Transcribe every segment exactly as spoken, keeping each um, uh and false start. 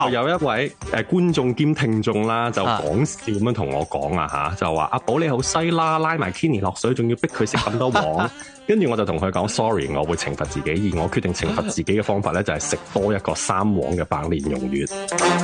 有一位誒、呃、觀眾兼聽眾啦，就講笑咁樣同我講啊吓，就話阿寶你好西啦，拉埋 Kenny 落水，仲要逼佢食咁多黃。跟住我就同佢講 sorry， 我會懲罰自己，而我決定懲罰自己嘅方法咧，就係食多一個三黃嘅白蓮蓉月。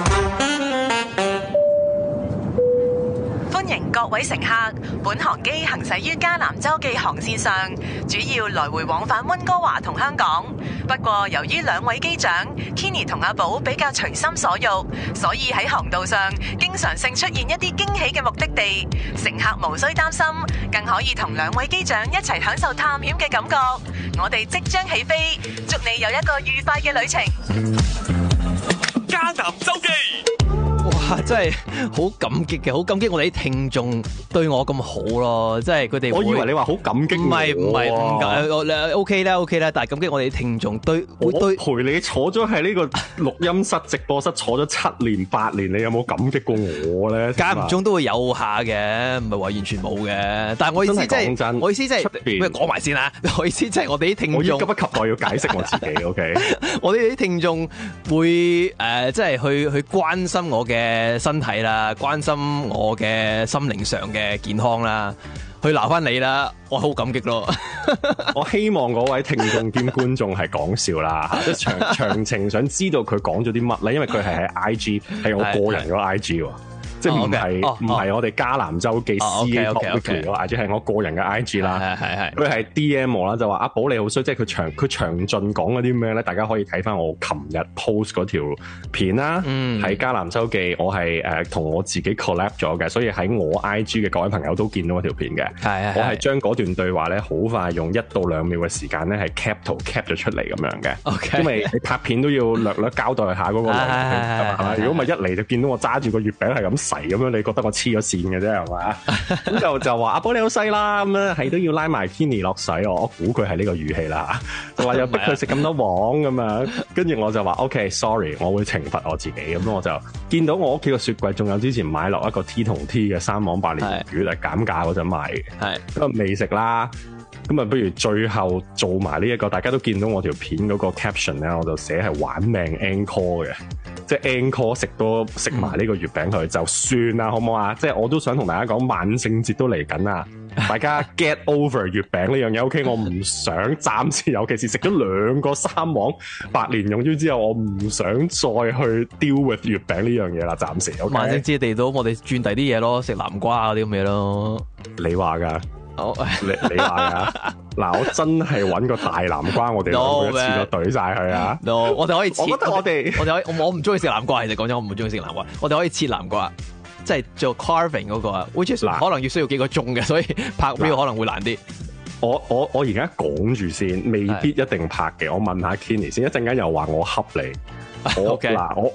歡迎各位乘客，本航機行駛於加南洲際航線上，主要來回往返溫哥華同香港。不過由於兩位機長 Kenny 同阿寶比較隨心所欲，所以喺航道上經常性出現一啲驚喜嘅目的地，乘客無需擔心，更可以同兩位機長一齊享受探險嘅感覺。我哋即將起飛，祝你有一個愉快嘅旅程。 加南洲際。 哇！真係好感激嘅，好感激我哋啲聽眾對我咁好咯，即係佢哋。 我以為你話好感激我， 唔係唔係唔感，我 OK 啦 OK 啦，但係感激我哋啲聽眾對我對陪你坐咗喺呢個錄音室、直播室坐咗七年八年，你有冇感激過我咧？ 間唔中都會有下嘅，唔係話完全冇嘅。但係我意思即係，我意思即係，咩講埋先啦？我意思即係我哋啲聽眾， 我要急不及待要解釋我自己。OK， 我哋啲聽眾會誒，即係去去關心我嘅嘅身體啦，關心我嘅心靈上嘅健康啦，去鬧翻你啦，我好感激咯。 我希望嗰位聽眾兼觀眾係講笑啦，即係詳詳情想知道佢講咗啲乜咧，因為佢係喺 I G 係我個人嗰 I G 喎。即係唔係唔係我哋加南洲記 C A Weekly 嗰 I G， 係我個人嘅 I G 啦。 係係係。 佢係 D M 我啦，就話阿寶你好衰，即係佢詳佢詳盡講嗰啲咩咧？大家可以睇翻我琴日 post 嗰條片啦。嗯。喺加南洲記，我係誒同我自己 collab 咗嘅，所以喺我 I G 嘅各位朋友都見到嗰條片嘅。係係。我係將嗰段對話咧，好快用一到兩秒嘅時間咧，係 cap 圖 cap 咗出嚟咁樣嘅。OK。因為你拍片都要略略交代下嗰個內容係嘛？如果唔係一嚟就見到我揸住個月餅係咁咁樣你覺得我黐咗線嘅啫係嘛？咁就就話阿寶你好細啦，咁樣係都要拉埋 Kenny 落水，我我估佢係呢個語氣啦，就話又逼佢食咁多黃咁樣，跟住我就話 OK sorry， 我會懲罰我自己，咁我就見到我屋企個雪櫃仲有之前買落一個 T 同 T 嘅三黃白蓮蓉月嚟減價嗰陣買嘅，係咁啊未食啦。咁啊，不如最後做埋呢一個，大家都見到我條片嗰個 caption 咧，我就寫係玩命 encore 嘅，即係 encore 食多食埋呢個月餅佢就算啦，好唔好啊？即係我都想同大家講，萬聖節都嚟緊啦，大家 get over 月餅呢樣嘢 OK， 我唔想暫時，尤其是食咗兩個三黃白蓮蓉之後，我唔想再去 deal with 月餅呢樣嘢啦，暫時 OK。 萬聖節地到，我哋轉第啲嘢咯，食南瓜嗰啲咁嘢咯。 你話㗎？ Oh. 你你話噶嗱，我真係揾個大南瓜，我哋兩個一次過懟晒佢啊！ no， 我哋可以切， 我覺得我哋我哋可以，我唔中意食南瓜，其實講真，我唔中意食南瓜。我哋可以切南瓜，即係做 carving 嗰個啊 ，which is 可能要需要幾個鐘嘅，所以拍 reel 可能會難啲。 我我我而家講住先，未必一定拍嘅。我問下 Kenny 先，一陣間又話我恰你。我嗱 Okay. 我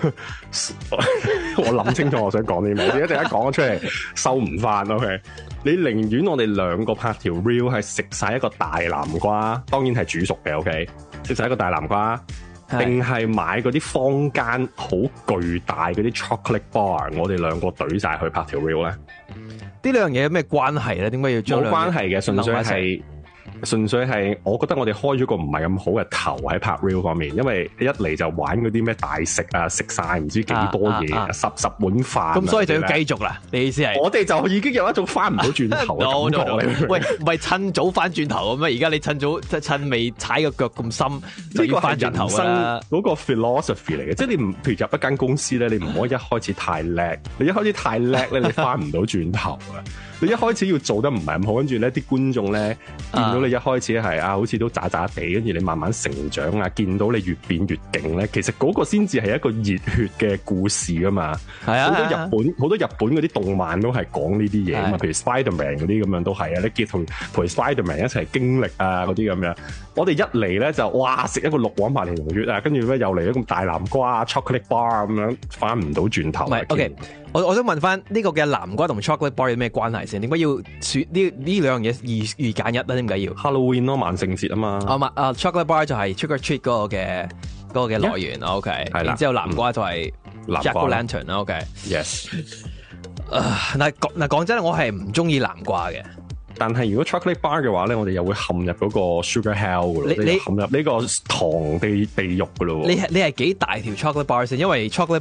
我諗清楚我想講啲咩，一陣間講咗出嚟收唔翻 OK。你寧願我哋兩個拍條 reel 係食晒一個大南瓜，當然係煮熟嘅 OK， 食晒一個大南瓜，定係買嗰啲坊間好巨大嗰啲 chocolate bar， 我哋兩個懟晒去拍條 reel 咧？ 呢兩樣嘢有咩關係咧？點解要將冇關係嘅？純粹係。純粹係，我覺得我哋開咗個唔係咁好嘅頭喺拍 reel 方面，因為一嚟就玩嗰啲咩大食啊，食晒唔知幾多嘢，啊啊啊、十十碗飯。咁所以就要繼續啦。你意思係？ 我哋就已經有一種翻唔到轉頭嘅感覺。no, no, no. 喂，唔係趁早翻轉頭咁咩？而家你趁早趁未踩個腳咁深，就要翻轉頭啦。 嗰個 philosophy 嚟嘅，即係你唔譬如入一間公司咧，你唔可以一開始太叻，你一開始太叻咧，你翻唔到轉頭啊！你一開始要做得唔係咁好，跟住咧啲觀眾咧見到你一開始係啊，好似都渣渣地，跟住你慢慢成長啊，見到你越變越勁咧，其實嗰個先至係一個熱血嘅故事啊嘛。係啊，好多日本好多日本嗰啲動漫都係講呢啲嘢啊嘛，譬如 Spiderman 嗰啲咁樣都係啊，你結同陪 Spiderman 一齊經歷啊嗰啲咁樣。我哋一嚟咧就哇食一個六黃白蓮蓉月啊，跟住咧又嚟一個大南瓜 chocolate bar 咁樣，翻唔到轉頭。 係 OK，我我想問翻呢個嘅南瓜同 chocolate bar 有咩關係先？點解要選呢呢兩樣嘢二二揀一咧？點解要 Halloween 咯，萬聖節啊嘛。 啊嘛啊 chocolate bar 就係 trick or treat 嗰個嘅嗰個嘅來源 OK， 係啦。然之後南瓜就係 Jack O' Lantern 啦 OK。Yes。嗱講嗱講真，我係唔中意南瓜嘅。 但係如果 chocolate bar 嘅話咧，我哋又會陷入嗰個 sugar hell 噶咯， 你你陷入呢個糖地地獄噶咯。 你係你係幾大條 chocolate bar 先？因為 chocolate